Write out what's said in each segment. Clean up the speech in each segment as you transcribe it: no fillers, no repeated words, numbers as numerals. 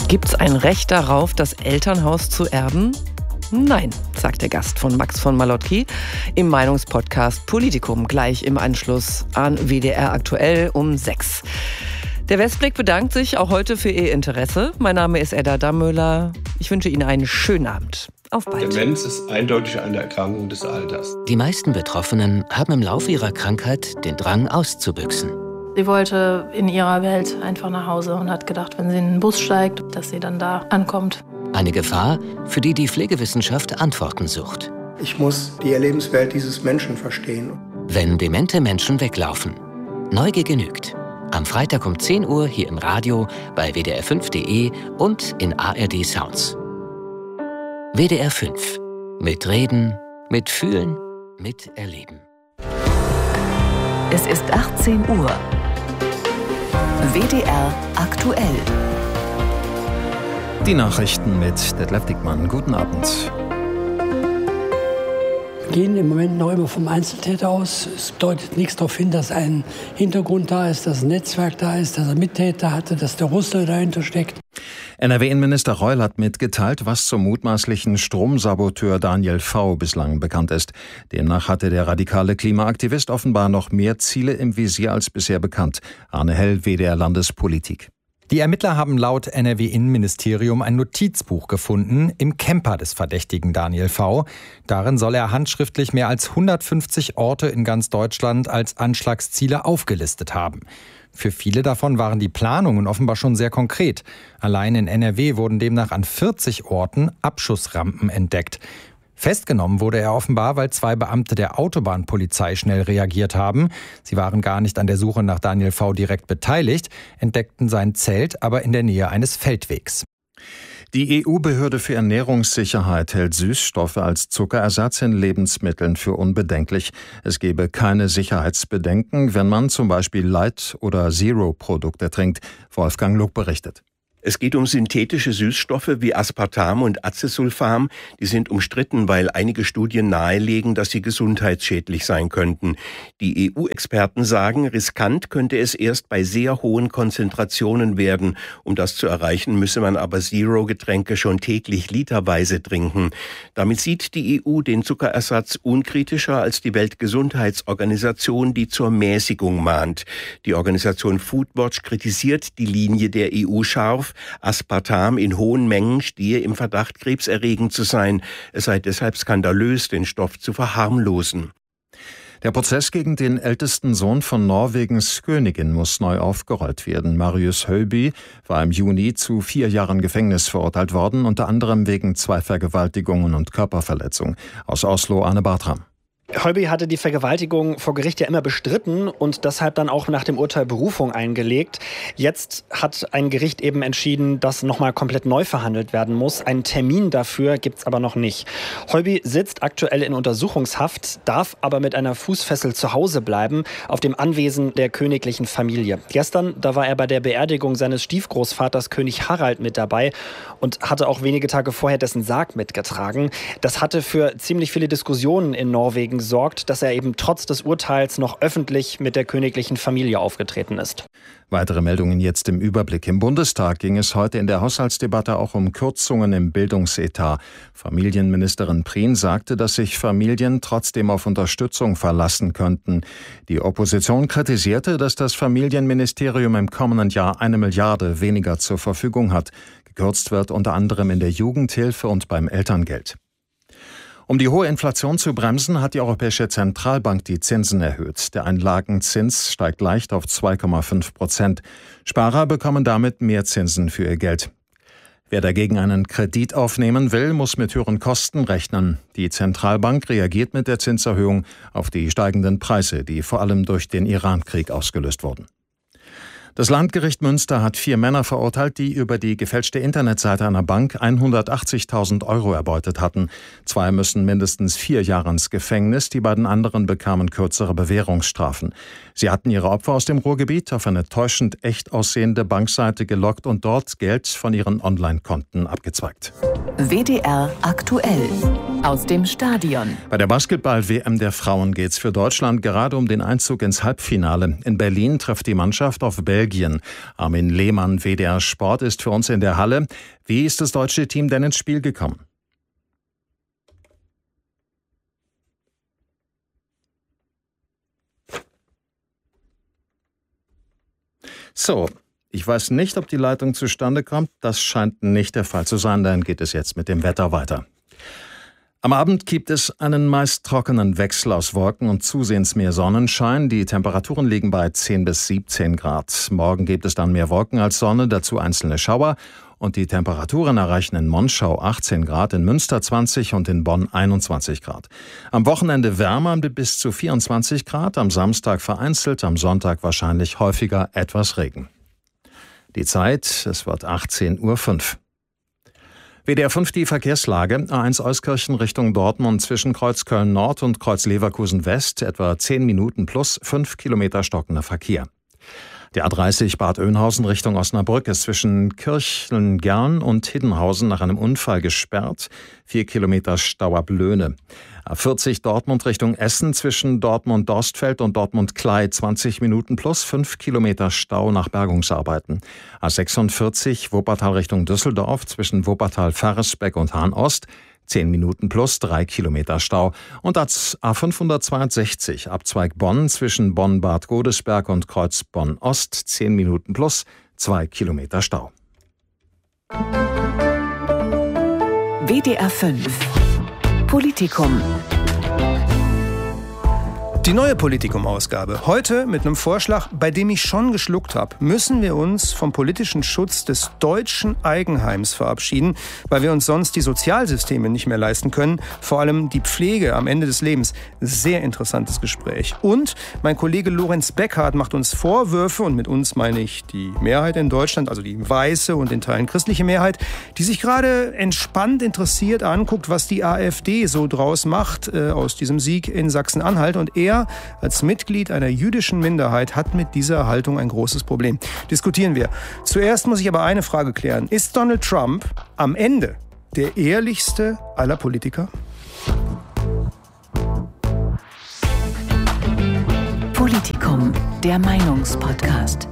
Gibt's ein Recht darauf, das Elternhaus zu erben? Nein, sagt der Gast von Max von Malotki im Meinungspodcast Politikum gleich im Anschluss an WDR aktuell um 6. Der Westblick bedankt sich auch heute für Ihr Interesse. Mein Name ist Edda Dammöller. Ich wünsche Ihnen einen schönen Abend. Auf bald. Demenz ist eindeutig eine Erkrankung des Alters. Die meisten Betroffenen haben im Laufe ihrer Krankheit den Drang auszubüchsen. Sie wollte in ihrer Welt einfach nach Hause und hat gedacht, wenn sie in den Bus steigt, dass sie dann da ankommt. Eine Gefahr, für die die Pflegewissenschaft Antworten sucht. Ich muss die Lebenswelt dieses Menschen verstehen. Wenn demente Menschen weglaufen. Neugier genügt. Am Freitag um 10 Uhr hier im Radio, bei wdr5.de und in ARD Sounds. WDR 5. Mitreden, mitfühlen, miterleben. Es ist 18 Uhr. WDR aktuell. Die Nachrichten mit Detlef Dickmann. Guten Abend. Wir gehen im Moment noch immer vom Einzeltäter aus. Es deutet nichts darauf hin, dass ein Hintergrund da ist, dass ein Netzwerk da ist, dass er Mittäter hatte, dass der Russe dahinter steckt. NRW-Innenminister Reul hat mitgeteilt, was zum mutmaßlichen Stromsaboteur Daniel V. bislang bekannt ist. Demnach hatte der radikale Klimaaktivist offenbar noch mehr Ziele im Visier als bisher bekannt. Arne Hell, WDR Landespolitik. Die Ermittler haben laut NRW-Innenministerium ein Notizbuch gefunden im Camper des verdächtigen Daniel V. Darin soll er handschriftlich mehr als 150 Orte in ganz Deutschland als Anschlagsziele aufgelistet haben. Für viele davon waren die Planungen offenbar schon sehr konkret. Allein in NRW wurden demnach an 40 Orten Abschussrampen entdeckt. Festgenommen wurde er offenbar, weil 2 Beamte der Autobahnpolizei schnell reagiert haben. Sie waren gar nicht an der Suche nach Daniel V. direkt beteiligt, entdeckten sein Zelt aber in der Nähe eines Feldwegs. Die EU-Behörde für Ernährungssicherheit hält Süßstoffe als Zuckerersatz in Lebensmitteln für unbedenklich. Es gebe keine Sicherheitsbedenken, wenn man zum Beispiel Light- oder Zero-Produkte trinkt. Wolfgang Luck berichtet. Es geht um synthetische Süßstoffe wie Aspartam und Acesulfam. Die sind umstritten, weil einige Studien nahelegen, dass sie gesundheitsschädlich sein könnten. Die EU-Experten sagen, riskant könnte es erst bei sehr hohen Konzentrationen werden. Um das zu erreichen, müsse man aber Zero-Getränke schon täglich literweise trinken. Damit sieht die EU den Zuckerersatz unkritischer als die Weltgesundheitsorganisation, die zur Mäßigung mahnt. Die Organisation Foodwatch kritisiert die Linie der EU scharf. Aspartam in hohen Mengen stehe im Verdacht, krebserregend zu sein. Es sei deshalb skandalös, den Stoff zu verharmlosen. Der Prozess gegen den ältesten Sohn von Norwegens Königin muss neu aufgerollt werden. Marius Høiby war im Juni zu 4 Jahren Gefängnis verurteilt worden, unter anderem wegen 2 Vergewaltigungen und Körperverletzung. Aus Oslo, Anne Bartram. Høiby hatte die Vergewaltigung vor Gericht ja immer bestritten und deshalb dann auch nach dem Urteil Berufung eingelegt. Jetzt hat ein Gericht eben entschieden, dass nochmal komplett neu verhandelt werden muss. Einen Termin dafür gibt's aber noch nicht. Høiby sitzt aktuell in Untersuchungshaft, darf aber mit einer Fußfessel zu Hause bleiben, auf dem Anwesen der königlichen Familie. Gestern, da war er bei der Beerdigung seines Stiefgroßvaters König Harald mit dabei und hatte auch wenige Tage vorher dessen Sarg mitgetragen. Das hatte für ziemlich viele Diskussionen in Norwegen sorgt, dass er eben trotz des Urteils noch öffentlich mit der königlichen Familie aufgetreten ist. Weitere Meldungen jetzt im Überblick. Im Bundestag ging es heute in der Haushaltsdebatte auch um Kürzungen im Bildungsetat. Familienministerin Prien sagte, dass sich Familien trotzdem auf Unterstützung verlassen könnten. Die Opposition kritisierte, dass das Familienministerium im kommenden Jahr 1 Milliarde weniger zur Verfügung hat. Gekürzt wird unter anderem in der Jugendhilfe und beim Elterngeld. Um die hohe Inflation zu bremsen, hat die Europäische Zentralbank die Zinsen erhöht. Der Einlagenzins steigt leicht auf 2,5%. Sparer bekommen damit mehr Zinsen für ihr Geld. Wer dagegen einen Kredit aufnehmen will, muss mit höheren Kosten rechnen. Die Zentralbank reagiert mit der Zinserhöhung auf die steigenden Preise, die vor allem durch den Iran-Krieg ausgelöst wurden. Das Landgericht Münster hat 4 Männer verurteilt, die über die gefälschte Internetseite einer Bank 180.000 € erbeutet hatten. 2 müssen mindestens 4 Jahre ins Gefängnis, die beiden anderen bekamen kürzere Bewährungsstrafen. Sie hatten ihre Opfer aus dem Ruhrgebiet auf eine täuschend echt aussehende Bankseite gelockt und dort Geld von ihren Online-Konten abgezweigt. WDR aktuell. Aus dem Stadion. Bei der Basketball-WM der Frauen geht es für Deutschland gerade um den Einzug ins Halbfinale. In Berlin trifft die Mannschaft auf Belgien. Armin Lehmann, WDR Sport, ist für uns in der Halle. Wie ist das deutsche Team denn ins Spiel gekommen? So, ich weiß nicht, ob die Leitung zustande kommt. Das scheint nicht der Fall zu sein. Dann geht es jetzt mit dem Wetter weiter. Am Abend gibt es einen meist trockenen Wechsel aus Wolken und zusehends mehr Sonnenschein. Die Temperaturen liegen bei 10 bis 17 Grad. Morgen gibt es dann mehr Wolken als Sonne, dazu einzelne Schauer. Und die Temperaturen erreichen in Monschau 18 Grad, in Münster 20 und in Bonn 21 Grad. Am Wochenende wärmer mit bis zu 24 Grad, am Samstag vereinzelt, am Sonntag wahrscheinlich häufiger etwas Regen. Die Zeit, es wird 18:05 Uhr. WDR 5 die Verkehrslage. A1 Euskirchen Richtung Dortmund zwischen Kreuz Köln Nord und Kreuz Leverkusen West etwa 10 Minuten plus 5 Kilometer stockender Verkehr. Der A30 Bad Oeynhausen Richtung Osnabrück ist zwischen Kirchlengern und Hiddenhausen nach einem Unfall gesperrt. 4 Kilometer Stau ab Löhne. A40 Dortmund Richtung Essen zwischen Dortmund-Dorstfeld und Dortmund-Klei 20 Minuten plus 5 Kilometer Stau nach Bergungsarbeiten. A46 Wuppertal Richtung Düsseldorf zwischen Wuppertal-Ferresbeck und Hahn-Ost 10 Minuten plus 3 Kilometer Stau. Und als A562 Abzweig Bonn zwischen Bonn-Bad Godesberg und Kreuz Bonn-Ost 10 Minuten plus 2 Kilometer Stau. WDR 5 Politikum. Die neue Politikum-Ausgabe. Heute mit einem Vorschlag, bei dem ich schon geschluckt habe. Müssen wir uns vom politischen Schutz des deutschen Eigenheims verabschieden, weil wir uns sonst die Sozialsysteme nicht mehr leisten können. Vor allem die Pflege am Ende des Lebens. Sehr interessantes Gespräch. Und mein Kollege Lorenz Beckhardt macht uns Vorwürfe, und mit uns meine ich die Mehrheit in Deutschland, also die weiße und in Teilen christliche Mehrheit, die sich gerade entspannt interessiert anguckt, was die AfD so draus macht aus diesem Sieg in Sachsen-Anhalt. Und er als Mitglied einer jüdischen Minderheit hat mit dieser Haltung ein großes Problem. Diskutieren wir. Zuerst muss ich aber eine Frage klären. Ist Donald Trump am Ende der ehrlichste aller Politiker? Politikum, der Meinungspodcast.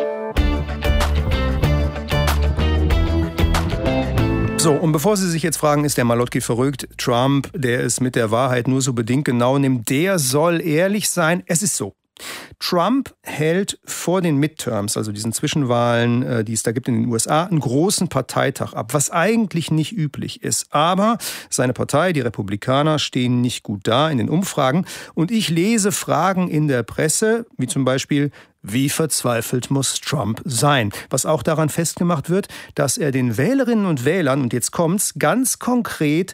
So, und bevor Sie sich jetzt fragen, ist der Malotki verrückt? Trump, der es mit der Wahrheit nur so bedingt genau nimmt, der soll ehrlich sein. Es ist so. Trump hält vor den Midterms, also diesen Zwischenwahlen, die es da gibt in den USA, einen großen Parteitag ab, was eigentlich nicht üblich ist. Aber seine Partei, die Republikaner, stehen nicht gut da in den Umfragen. Und ich lese Fragen in der Presse, wie zum Beispiel: Wie verzweifelt muss Trump sein? Was auch daran festgemacht wird, dass er den Wählerinnen und Wählern, und jetzt kommt's, ganz konkret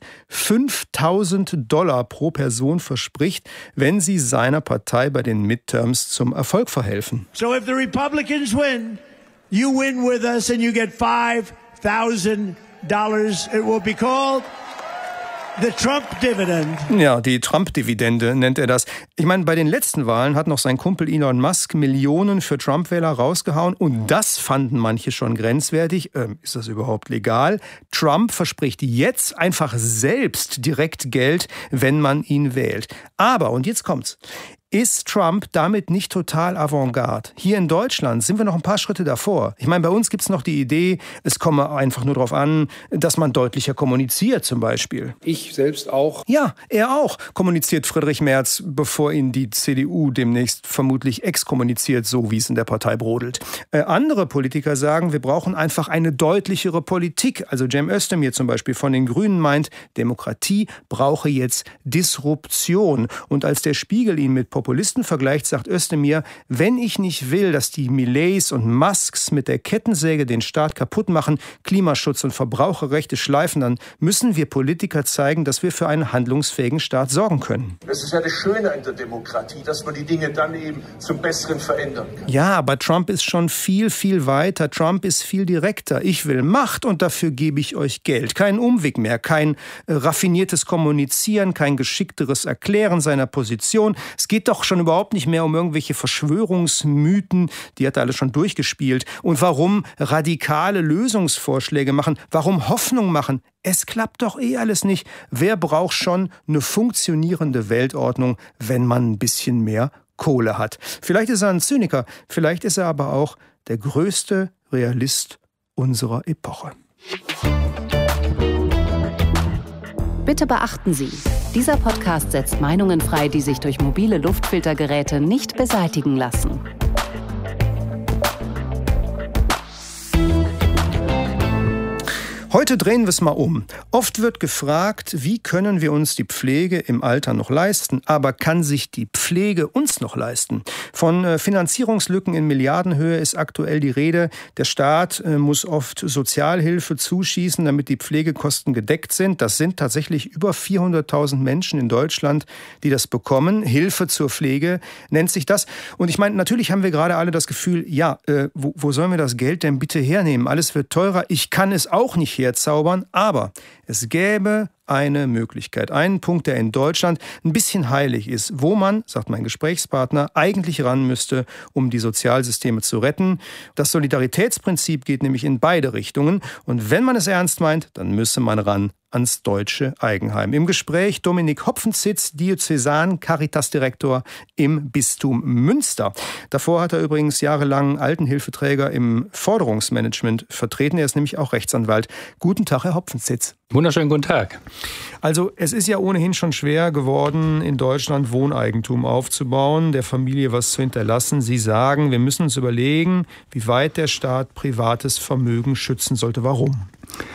$5.000 pro Person verspricht, wenn sie seiner Partei bei den Midterms zum Erfolg verhelfen. So if the Republicans win, you win with us and you get $5,000. It will be called the Trump Dividend. Ja, die Trump-Dividende nennt er das. Ich meine, bei den letzten Wahlen hat noch sein Kumpel Elon Musk Millionen für Trump-Wähler rausgehauen und das fanden manche schon grenzwertig. Ist das überhaupt legal? Trump verspricht jetzt einfach selbst direkt Geld, wenn man ihn wählt. Aber, und jetzt kommt's, ist Trump damit nicht total avantgarde? Hier in Deutschland sind wir noch ein paar Schritte davor. Ich meine, bei uns gibt es noch die Idee, es komme einfach nur darauf an, dass man deutlicher kommuniziert zum Beispiel. Ich selbst auch. Ja, er auch, kommuniziert Friedrich Merz, bevor ihn die CDU demnächst vermutlich exkommuniziert, so wie es in der Partei brodelt. Andere Politiker sagen, wir brauchen einfach eine deutlichere Politik. Also Cem Özdemir zum Beispiel von den Grünen meint, Demokratie brauche jetzt Disruption. Und als der Spiegel ihn mit Populisten vergleicht, sagt Özdemir, wenn ich nicht will, dass die Millets und Musks mit der Kettensäge den Staat kaputt machen, Klimaschutz und Verbraucherrechte schleifen, dann müssen wir Politiker zeigen, dass wir für einen handlungsfähigen Staat sorgen können. Das ist ja das Schöne an der Demokratie, dass man die Dinge dann eben zum Besseren verändern kann. Ja, aber Trump ist schon viel, viel weiter. Trump ist viel direkter. Ich will Macht und dafür gebe ich euch Geld. Kein Umweg mehr, kein raffiniertes Kommunizieren, kein geschickteres Erklären seiner Position. Es geht doch doch schon überhaupt nicht mehr um irgendwelche Verschwörungsmythen, die hat er alles schon durchgespielt. Und warum radikale Lösungsvorschläge machen, warum Hoffnung machen? Es klappt doch alles nicht. Wer braucht schon eine funktionierende Weltordnung, wenn man ein bisschen mehr Kohle hat? Vielleicht ist er ein Zyniker, vielleicht ist er aber auch der größte Realist unserer Epoche. Bitte beachten Sie, dieser Podcast setzt Meinungen frei, die sich durch mobile Luftfiltergeräte nicht beseitigen lassen. Heute drehen wir es mal um. Oft wird gefragt, wie können wir uns die Pflege im Alter noch leisten? Aber kann sich die Pflege uns noch leisten? Von Finanzierungslücken in Milliardenhöhe ist aktuell die Rede. Der Staat muss oft Sozialhilfe zuschießen, damit die Pflegekosten gedeckt sind. Das sind tatsächlich über 400.000 Menschen in Deutschland, die das bekommen. Hilfe zur Pflege nennt sich das. Und ich meine, natürlich haben wir gerade alle das Gefühl, ja, wo sollen wir das Geld denn bitte hernehmen? Alles wird teurer. Ich kann es auch nicht herzaubern, aber es gäbe eine Möglichkeit, einen Punkt, der in Deutschland ein bisschen heilig ist, wo man, sagt mein Gesprächspartner, eigentlich ran müsste, um die Sozialsysteme zu retten. Das Solidaritätsprinzip geht nämlich in beide Richtungen. Und wenn man es ernst meint, dann müsse man ran ans deutsche Eigenheim. Im Gespräch Dominik Hopfensitz, Diözesan-Caritas-Direktor im Bistum Münster. Davor hat er übrigens jahrelang Altenhilfeträger im Forderungsmanagement vertreten. Er ist nämlich auch Rechtsanwalt. Guten Tag, Herr Hopfensitz. Wunderschönen guten Tag. Also es ist ja ohnehin schon schwer geworden, in Deutschland Wohneigentum aufzubauen, der Familie was zu hinterlassen. Sie sagen, wir müssen uns überlegen, wie weit der Staat privates Vermögen schützen sollte. Warum?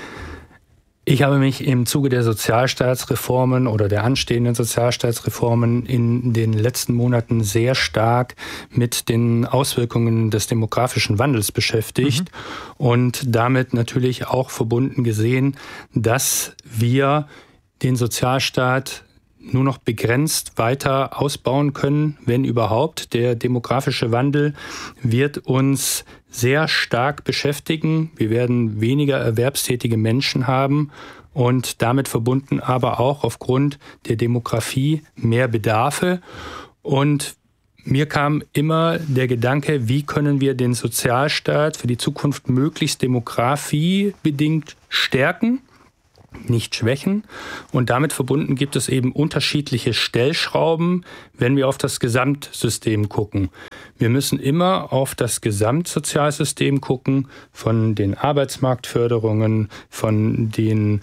Ich habe mich im Zuge der Sozialstaatsreformen oder der anstehenden Sozialstaatsreformen in den letzten Monaten sehr stark mit den Auswirkungen des demografischen Wandels beschäftigt und damit natürlich auch verbunden gesehen, dass wir den Sozialstaat nur noch begrenzt weiter ausbauen können, wenn überhaupt. Der demografische Wandel wird uns sehr stark beschäftigen. Wir werden weniger erwerbstätige Menschen haben und damit verbunden aber auch aufgrund der Demografie mehr Bedarfe. Und mir kam immer der Gedanke, wie können wir den Sozialstaat für die Zukunft möglichst demografiebedingt stärken, nicht schwächen. Und damit verbunden gibt es eben unterschiedliche Stellschrauben, wenn wir auf das Gesamtsystem gucken. Wir müssen immer auf das Gesamtsozialsystem gucken, von den Arbeitsmarktförderungen, von den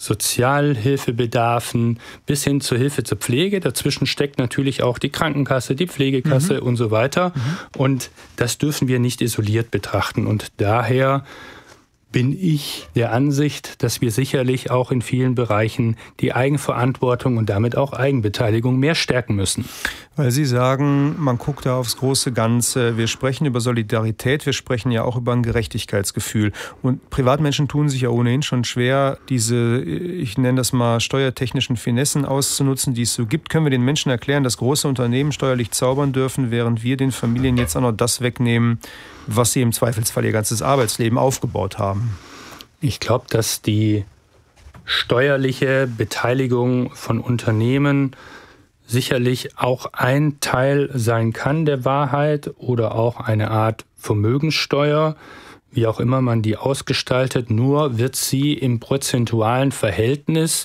Sozialhilfebedarfen bis hin zur Hilfe zur Pflege. Dazwischen steckt natürlich auch die Krankenkasse, die Pflegekasse und so weiter. Und das dürfen wir nicht isoliert betrachten. Und daher bin ich der Ansicht, dass wir sicherlich auch in vielen Bereichen die Eigenverantwortung und damit auch Eigenbeteiligung mehr stärken müssen. Weil Sie sagen, man guckt da aufs große Ganze. Wir sprechen über Solidarität, wir sprechen ja auch über ein Gerechtigkeitsgefühl. Und Privatmenschen tun sich ja ohnehin schon schwer, diese, ich nenne das mal, steuertechnischen Finessen auszunutzen, die es so gibt. Können wir den Menschen erklären, dass große Unternehmen steuerlich zaubern dürfen, während wir den Familien jetzt auch noch das wegnehmen, was sie im Zweifelsfall ihr ganzes Arbeitsleben aufgebaut haben? Ich glaube, dass die steuerliche Beteiligung von Unternehmen sicherlich auch ein Teil sein kann der Wahrheit oder auch eine Art Vermögenssteuer, wie auch immer man die ausgestaltet. Nur wird sie im prozentualen Verhältnis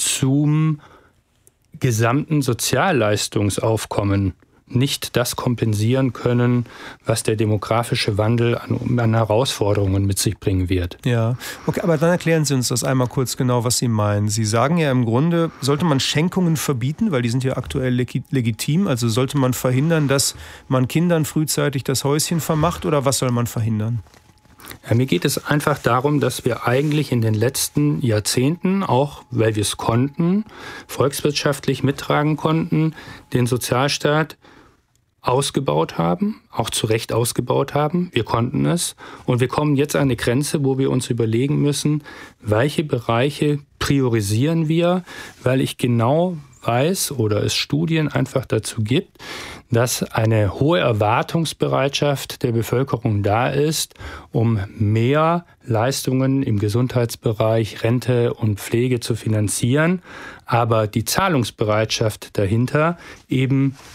zum gesamten Sozialleistungsaufkommen nicht das kompensieren können, was der demografische Wandel an Herausforderungen mit sich bringen wird. Ja, okay, aber dann erklären Sie uns das einmal kurz genau, was Sie meinen. Sie sagen ja im Grunde, sollte man Schenkungen verbieten, weil die sind ja aktuell legitim, also sollte man verhindern, dass man Kindern frühzeitig das Häuschen vermacht, oder was soll man verhindern? Ja, mir geht es einfach darum, dass wir eigentlich in den letzten Jahrzehnten, auch weil wir es konnten, volkswirtschaftlich mittragen konnten, den Sozialstaat ausgebaut haben, auch zu Recht ausgebaut haben. Wir konnten es. Und wir kommen jetzt an eine Grenze, wo wir uns überlegen müssen, welche Bereiche priorisieren wir, weil ich genau weiß oder es Studien einfach dazu gibt, dass eine hohe Erwartungsbereitschaft der Bevölkerung da ist, um mehr Leistungen im Gesundheitsbereich, Rente und Pflege zu finanzieren, aber die Zahlungsbereitschaft dahinter eben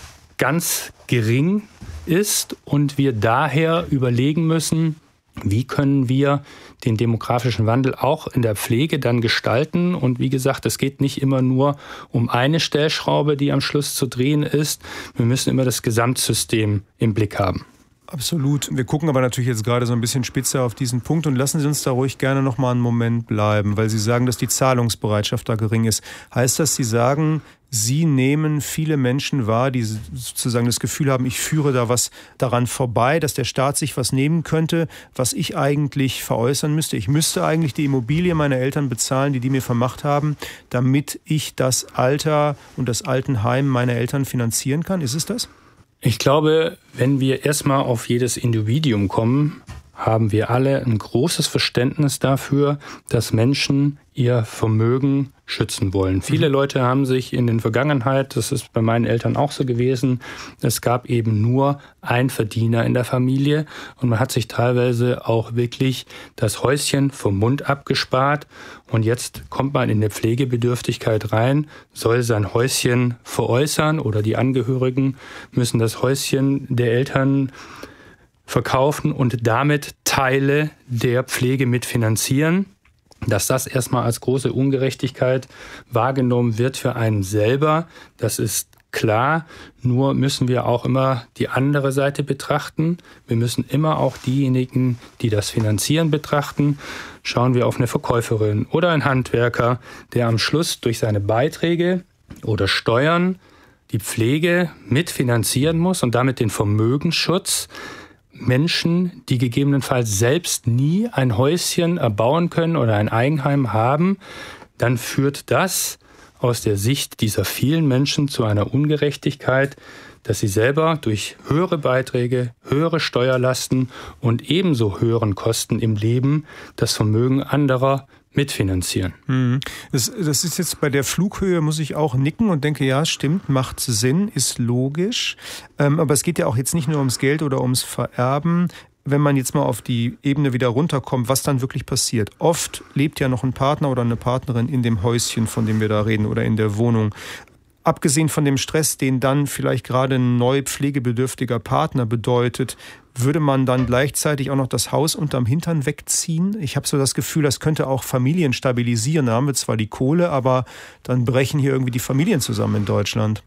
ganz gering ist und wir daher überlegen müssen, wie können wir den demografischen Wandel auch in der Pflege dann gestalten? Und wie gesagt, es geht nicht immer nur um eine Stellschraube, die am Schluss zu drehen ist. Wir müssen immer das Gesamtsystem im Blick haben. Absolut. Wir gucken aber natürlich jetzt gerade so ein bisschen spitzer auf diesen Punkt und lassen Sie uns da ruhig gerne noch mal einen Moment bleiben, weil Sie sagen, dass die Zahlungsbereitschaft da gering ist. Heißt das, Sie sagen, Sie nehmen viele Menschen wahr, die sozusagen das Gefühl haben, ich führe da was daran vorbei, dass der Staat sich was nehmen könnte, was ich eigentlich veräußern müsste. Ich müsste eigentlich die Immobilie meiner Eltern bezahlen, die mir vermacht haben, damit ich das Alter und das Altenheim meiner Eltern finanzieren kann. Ist es das? Ich glaube, wenn wir erstmal auf jedes Individuum kommen, haben wir alle ein großes Verständnis dafür, dass Menschen ihr Vermögen schützen wollen. Viele Leute haben sich in der Vergangenheit, das ist bei meinen Eltern auch so gewesen, es gab eben nur einen Verdiener in der Familie und man hat sich teilweise auch wirklich das Häuschen vom Mund abgespart und jetzt kommt man in eine Pflegebedürftigkeit rein, soll sein Häuschen veräußern oder die Angehörigen müssen das Häuschen der Eltern verkaufen und damit Teile der Pflege mitfinanzieren. Dass das erstmal als große Ungerechtigkeit wahrgenommen wird für einen selber, das ist klar. Nur müssen wir auch immer die andere Seite betrachten. Wir müssen immer auch diejenigen, die das finanzieren, betrachten. Schauen wir auf eine Verkäuferin oder einen Handwerker, der am Schluss durch seine Beiträge oder Steuern die Pflege mitfinanzieren muss und damit den Vermögensschutz. Menschen, die gegebenenfalls selbst nie ein Häuschen erbauen können oder ein Eigenheim haben, dann führt das aus der Sicht dieser vielen Menschen zu einer Ungerechtigkeit, dass sie selber durch höhere Beiträge, höhere Steuerlasten und ebenso höheren Kosten im Leben das Vermögen anderer mitfinanzieren. Das ist jetzt bei der Flughöhe, muss ich auch nicken und denke, ja, stimmt, macht Sinn, ist logisch. Aber es geht ja auch jetzt nicht nur ums Geld oder ums Vererben. Wenn man jetzt mal auf die Ebene wieder runterkommt, was dann wirklich passiert. Oft lebt ja noch ein Partner oder eine Partnerin in dem Häuschen, von dem wir da reden, oder in der Wohnung. Abgesehen von dem Stress, den dann vielleicht gerade ein neu pflegebedürftiger Partner bedeutet, würde man dann gleichzeitig auch noch das Haus unterm Hintern wegziehen? Ich habe so das Gefühl, das könnte auch Familien stabilisieren. Da haben wir zwar die Kohle, aber dann brechen hier irgendwie die Familien zusammen in Deutschland.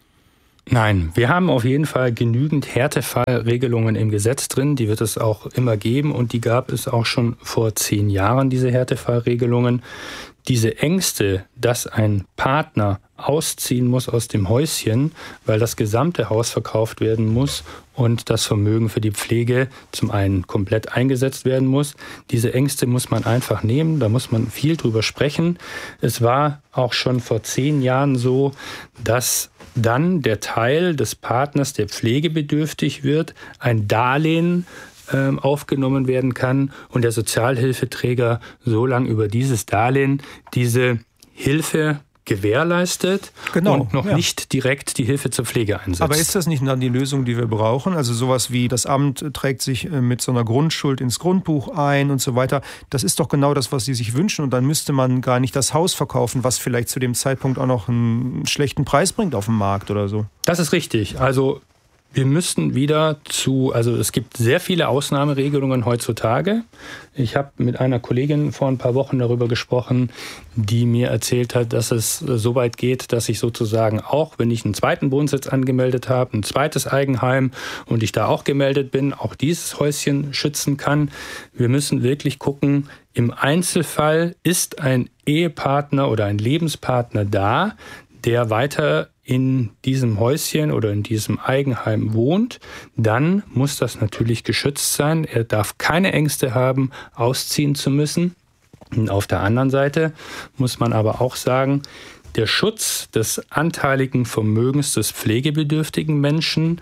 Nein, wir haben auf jeden Fall genügend Härtefallregelungen im Gesetz drin. Die wird es auch immer geben und die gab es auch schon vor 10 Jahren, diese Härtefallregelungen. Diese Ängste, dass ein Partner ausziehen muss aus dem Häuschen, weil das gesamte Haus verkauft werden muss und das Vermögen für die Pflege zum einen komplett eingesetzt werden muss. Diese Ängste muss man einfach nehmen, da muss man viel drüber sprechen. Es war auch schon vor 10 Jahren so, dass dann der Teil des Partners, der pflegebedürftig wird, ein Darlehen aufgenommen werden kann und der Sozialhilfeträger so lange über dieses Darlehen diese Hilfe gewährleistet und noch nicht direkt die Hilfe zur Pflege einsetzt. Aber ist das nicht dann die Lösung, die wir brauchen? Also sowas wie das Amt trägt sich mit so einer Grundschuld ins Grundbuch ein und so weiter. Das ist doch genau das, was Sie sich wünschen. Und dann müsste man gar nicht das Haus verkaufen, was vielleicht zu dem Zeitpunkt auch noch einen schlechten Preis bringt auf dem Markt oder so. Das ist richtig. Also wir müssten wieder also es gibt sehr viele Ausnahmeregelungen heutzutage. Ich habe mit einer Kollegin vor ein paar Wochen darüber gesprochen, die mir erzählt hat, dass es so weit geht, dass ich sozusagen auch, wenn ich einen zweiten Wohnsitz angemeldet habe, ein zweites Eigenheim und ich da auch gemeldet bin, auch dieses Häuschen schützen kann. Wir müssen wirklich gucken, im Einzelfall ist ein Ehepartner oder ein Lebenspartner da, der weiter in diesem Häuschen oder in diesem Eigenheim wohnt, dann muss das natürlich geschützt sein. Er darf keine Ängste haben, ausziehen zu müssen. Und auf der anderen Seite muss man aber auch sagen, der Schutz des anteiligen Vermögens des pflegebedürftigen Menschen,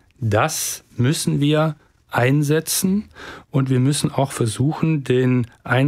das müssen wir einsetzen und wir müssen auch versuchen, den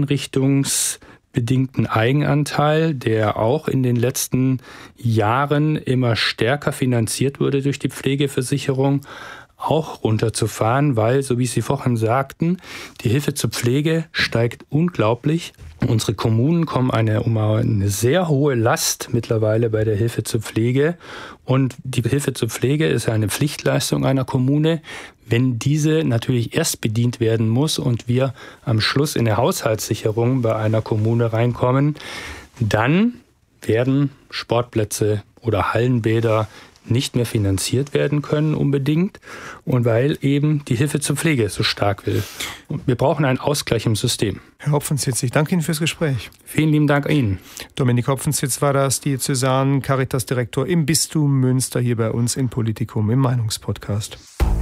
einrichtungsbedingten Eigenanteil, der auch in den letzten Jahren immer stärker finanziert wurde durch die Pflegeversicherung, auch runterzufahren, weil, so wie Sie vorhin sagten, die Hilfe zur Pflege steigt unglaublich. Unsere Kommunen kommen um eine sehr hohe Last mittlerweile bei der Hilfe zur Pflege. Und die Hilfe zur Pflege ist eine Pflichtleistung einer Kommune. Wenn diese natürlich erst bedient werden muss und wir am Schluss in der Haushaltssicherung bei einer Kommune reinkommen, dann werden Sportplätze oder Hallenbäder nicht mehr finanziert werden können unbedingt und weil eben die Hilfe zur Pflege so stark will. Und wir brauchen einen Ausgleich im System. Herr Hopfensitz, ich danke Ihnen fürs Gespräch. Vielen lieben Dank Ihnen. Dominik Hopfensitz war das, Diözesan Caritas-Direktor im Bistum Münster, hier bei uns in Politikum im Meinungspodcast.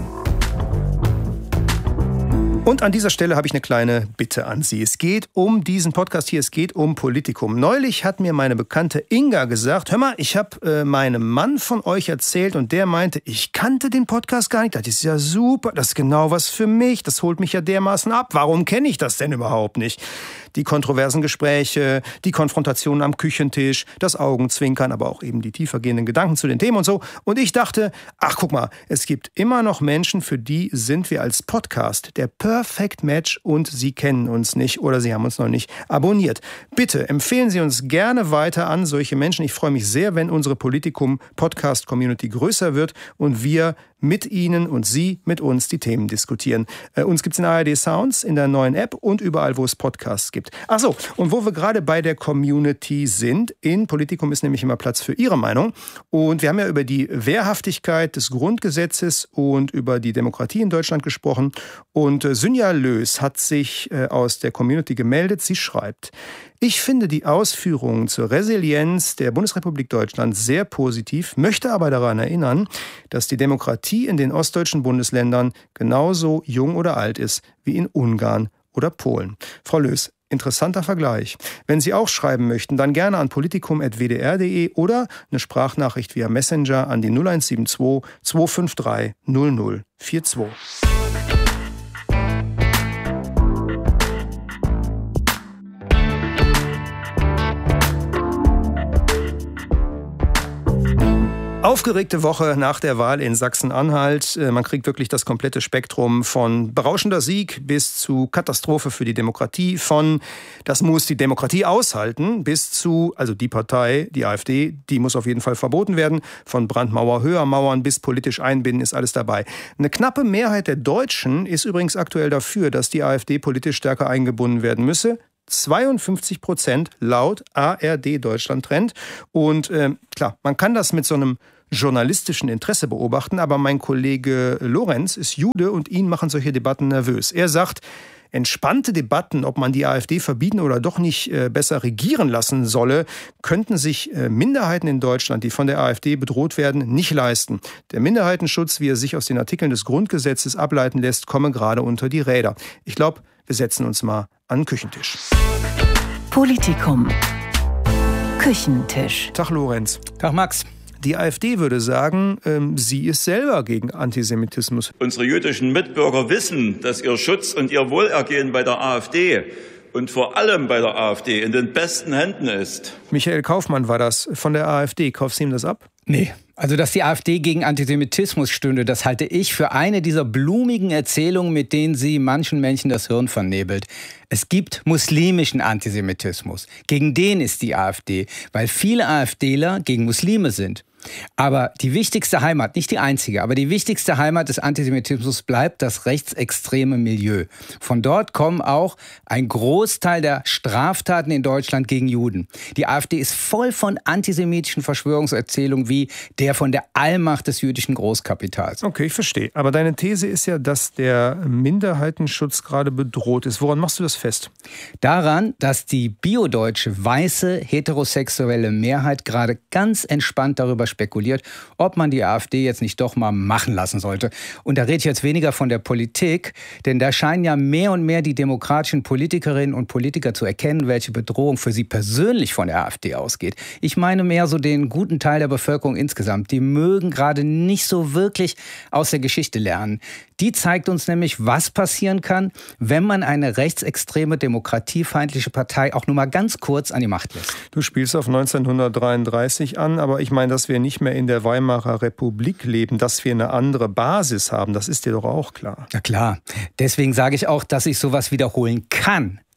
Und an dieser Stelle habe ich eine kleine Bitte an Sie. Es geht um diesen Podcast hier, es geht um Politikum. Neulich hat mir meine Bekannte Inga gesagt, hör mal, ich habe meinem Mann von euch erzählt und der meinte, ich kannte den Podcast gar nicht. Das ist ja super, das ist genau was für mich, das holt mich ja dermaßen ab. Warum kenne ich das denn überhaupt nicht? Die kontroversen Gespräche, die Konfrontationen am Küchentisch, das Augenzwinkern, aber auch eben die tiefergehenden Gedanken zu den Themen und so. Und ich dachte, ach guck mal, es gibt immer noch Menschen, für die sind wir als Podcast der Perfect Match und sie kennen uns nicht oder sie haben uns noch nicht abonniert. Bitte empfehlen Sie uns gerne weiter an solche Menschen. Ich freue mich sehr, wenn unsere Politikum-Podcast-Community größer wird und wir mit Ihnen und Sie mit uns die Themen diskutieren. Uns gibt es in ARD Sounds, in der neuen App und überall, wo es Podcasts gibt. Ach so, und wo wir gerade bei der Community sind, in Politikum ist nämlich immer Platz für Ihre Meinung. Und wir haben ja über die Wehrhaftigkeit des Grundgesetzes und über die Demokratie in Deutschland gesprochen. Und Synja Lös hat sich aus der Community gemeldet. Sie schreibt: Ich finde die Ausführungen zur Resilienz der Bundesrepublik Deutschland sehr positiv, möchte aber daran erinnern, dass die Demokratie in den ostdeutschen Bundesländern genauso jung oder alt ist wie in Ungarn oder Polen. Frau Lös, interessanter Vergleich. Wenn Sie auch schreiben möchten, dann gerne an politikum@wdr.de oder eine Sprachnachricht via Messenger an die 0172 253 0042. Aufgeregte Woche nach der Wahl in Sachsen-Anhalt. Man kriegt wirklich das komplette Spektrum von berauschender Sieg bis zu Katastrophe für die Demokratie, von das muss die Demokratie aushalten bis zu, also die Partei, die AfD, die muss auf jeden Fall verboten werden. Von Brandmauer, höher Mauern bis politisch einbinden ist alles dabei. Eine knappe Mehrheit der Deutschen ist übrigens aktuell dafür, dass die AfD politisch stärker eingebunden werden müsse. 52% laut ARD Deutschland Trend. Und klar, man kann das mit so einem journalistischen Interesse beobachten, aber mein Kollege Lorenz ist Jude und ihn machen solche Debatten nervös. Er sagt, entspannte Debatten, ob man die AfD verbieten oder doch nicht besser regieren lassen solle, könnten sich Minderheiten in Deutschland, die von der AfD bedroht werden, nicht leisten. Der Minderheitenschutz, wie er sich aus den Artikeln des Grundgesetzes ableiten lässt, komme gerade unter die Räder. Ich glaube, wir setzen uns mal an den Küchentisch. Politikum. Küchentisch. Tag Lorenz. Tag Max. Die AfD würde sagen, sie ist selber gegen Antisemitismus. Unsere jüdischen Mitbürger wissen, dass ihr Schutz und ihr Wohlergehen bei der AfD und vor allem bei der AfD in den besten Händen ist. Michael Kaufmann war das von der AfD. Kaufst du ihm das ab? Nee. Also, dass die AfD gegen Antisemitismus stünde, das halte ich für eine dieser blumigen Erzählungen, mit denen sie manchen Menschen das Hirn vernebelt. Es gibt muslimischen Antisemitismus. Gegen den ist die AfD, weil viele AfDler gegen Muslime sind. Aber die wichtigste Heimat, nicht die einzige, aber die wichtigste Heimat des Antisemitismus bleibt das rechtsextreme Milieu. Von dort kommen auch ein Großteil der Straftaten in Deutschland gegen Juden. Die AfD ist voll von antisemitischen Verschwörungserzählungen wie der von der Allmacht des jüdischen Großkapitals. Okay, ich verstehe. Aber deine These ist ja, dass der Minderheitenschutz gerade bedroht ist. Woran machst du das fest? Daran, dass die biodeutsche, weiße, heterosexuelle Mehrheit gerade ganz entspannt darüber spekuliert, ob man die AfD jetzt nicht doch mal machen lassen sollte. Und da rede ich jetzt weniger von der Politik, denn da scheinen ja mehr und mehr die demokratischen Politikerinnen und Politiker zu erkennen, welche Bedrohung für sie persönlich von der AfD ausgeht. Ich meine mehr so den guten Teil der Bevölkerung insgesamt. Die mögen gerade nicht so wirklich aus der Geschichte lernen. Die zeigt uns nämlich, was passieren kann, wenn man eine rechtsextreme, demokratiefeindliche Partei auch nur mal ganz kurz an die Macht lässt. Du spielst auf 1933 an, aber ich meine, dass wir nicht mehr in der Weimarer Republik leben, dass wir eine andere Basis haben, das ist dir doch auch klar. Ja klar. Deswegen sage ich auch, dass sich sowas wiederholen kann.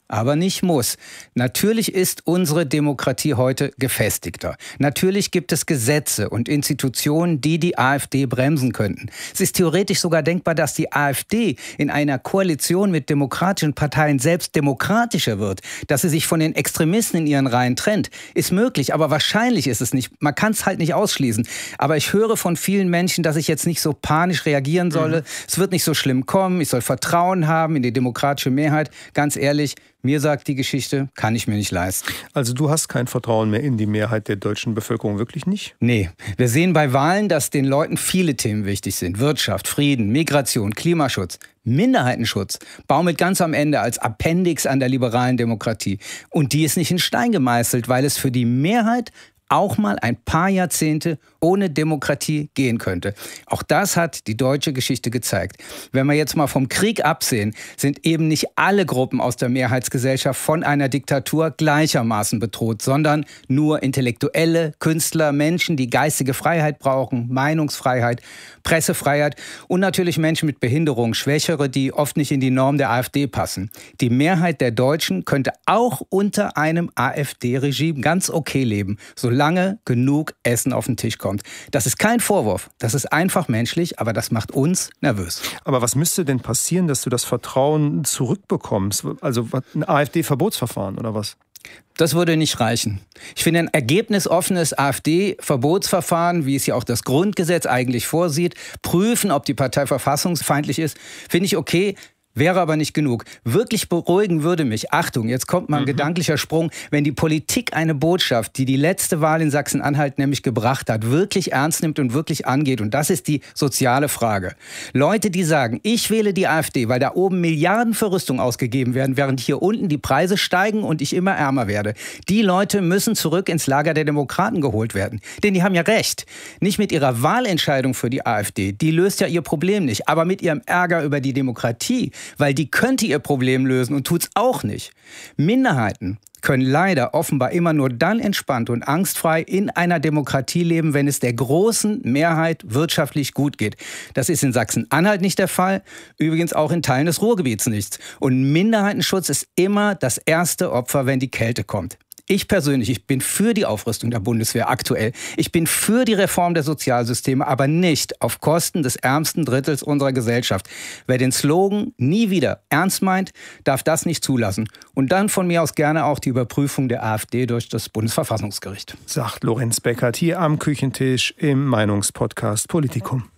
aber nicht muss. Natürlich ist unsere Demokratie heute gefestigter. Natürlich gibt es Gesetze und Institutionen, die die AfD bremsen könnten. Es ist theoretisch sogar denkbar, dass die AfD in einer Koalition mit demokratischen Parteien selbst demokratischer wird, dass sie sich von den Extremisten in ihren Reihen trennt. Ist möglich, aber wahrscheinlich ist es nicht. Man kann es halt nicht ausschließen. Aber ich höre von vielen Menschen, dass ich jetzt nicht so panisch reagieren solle. Es wird nicht so schlimm kommen. Ich soll Vertrauen haben in die demokratische Mehrheit. Ganz ehrlich, mir sagt die Geschichte, kann ich mir nicht leisten. Also du hast kein Vertrauen mehr in die Mehrheit der deutschen Bevölkerung, wirklich nicht? Nee. Wir sehen bei Wahlen, dass den Leuten viele Themen wichtig sind. Wirtschaft, Frieden, Migration, Klimaschutz, Minderheitenschutz baumelt ganz am Ende als Appendix an der liberalen Demokratie. Und die ist nicht in Stein gemeißelt, weil es für die Mehrheit auch mal ein paar Jahrzehnte ohne Demokratie gehen könnte. Auch das hat die deutsche Geschichte gezeigt. Wenn wir jetzt mal vom Krieg absehen, sind eben nicht alle Gruppen aus der Mehrheitsgesellschaft von einer Diktatur gleichermaßen bedroht, sondern nur Intellektuelle, Künstler, Menschen, die geistige Freiheit brauchen, Meinungsfreiheit, Pressefreiheit und natürlich Menschen mit Behinderung, Schwächere, die oft nicht in die Norm der AfD passen. Die Mehrheit der Deutschen könnte auch unter einem AfD-Regime ganz okay leben, solange genug Essen auf den Tisch kommt. Das ist kein Vorwurf, das ist einfach menschlich, aber das macht uns nervös. Aber was müsste denn passieren, dass du das Vertrauen zurückbekommst? Also ein AfD-Verbotsverfahren oder was? Das würde nicht reichen. Ich finde, ein ergebnisoffenes AfD-Verbotsverfahren, wie es ja auch das Grundgesetz eigentlich vorsieht, prüfen, ob die Partei verfassungsfeindlich ist, finde ich okay. Wäre aber nicht genug. Wirklich beruhigen würde mich, Achtung, jetzt kommt mal ein gedanklicher Sprung, wenn die Politik eine Botschaft, die die letzte Wahl in Sachsen-Anhalt nämlich gebracht hat, wirklich ernst nimmt und wirklich angeht. Und das ist die soziale Frage. Leute, die sagen, ich wähle die AfD, weil da oben Milliarden für Rüstung ausgegeben werden, während hier unten die Preise steigen und ich immer ärmer werde. Die Leute müssen zurück ins Lager der Demokraten geholt werden. Denn die haben ja recht. Nicht mit ihrer Wahlentscheidung für die AfD, die löst ja ihr Problem nicht, aber mit ihrem Ärger über die Demokratie, weil die könnte ihr Problem lösen und tut's auch nicht. Minderheiten können leider offenbar immer nur dann entspannt und angstfrei in einer Demokratie leben, wenn es der großen Mehrheit wirtschaftlich gut geht. Das ist in Sachsen-Anhalt nicht der Fall, übrigens auch in Teilen des Ruhrgebiets nicht. Und Minderheitenschutz ist immer das erste Opfer, wenn die Kälte kommt. Ich persönlich, ich bin für die Aufrüstung der Bundeswehr aktuell. Ich bin für die Reform der Sozialsysteme, aber nicht auf Kosten des ärmsten Drittels unserer Gesellschaft. Wer den Slogan nie wieder ernst meint, darf das nicht zulassen. Und dann von mir aus gerne auch die Überprüfung der AfD durch das Bundesverfassungsgericht. Sagt Lorenz Beckert hier am Küchentisch im Meinungspodcast Politikum.